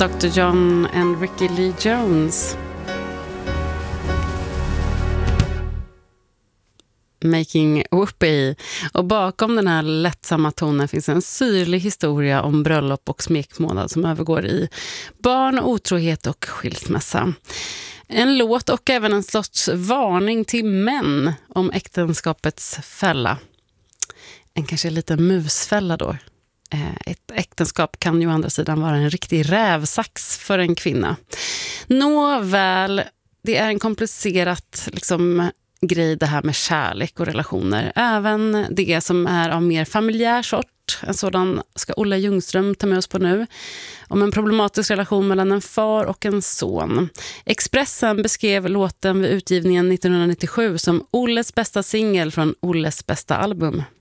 Dr. John and Ricky Lee Jones. Making Whoopee. Och bakom den här lättsamma tonen finns en syrlig historia om bröllop och smekmånad som övergår i barn, otrohet och skilsmässa. En låt och även en sorts varning till män om äktenskapets fälla. En kanske liten musfälla då. Ett äktenskap kan ju å andra sidan vara en riktig rävsax för en kvinna. Nåväl, det är en komplicerat grej det här med kärlek och relationer. Även det som är av mer familjär sort. En sådan ska Olle Ljungström ta med oss på nu. Om en problematisk relation mellan en far och en son. Expressen beskrev låten vid utgivningen 1997 som Olles bästa singel från Olles bästa album.